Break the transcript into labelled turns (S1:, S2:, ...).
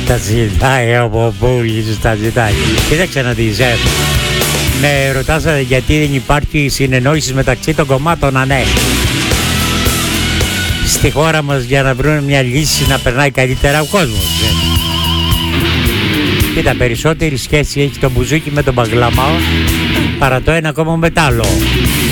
S1: Τα ζητάει ο Μπόμπούλης, τα ζητάει. Κοίταξε να δεις, με ρωτάς γιατί δεν υπάρχει συνεννόηση μεταξύ των κομμάτων, ναι. Στη χώρα μας για να βρουν μια λύση να περνάει καλύτερα ο κόσμος. Κοίτα, περισσότερη σχέση έχει το μπουζούκι με τον Μπαγκλαμάο παρά το ένα κόμμα με τ' άλλο.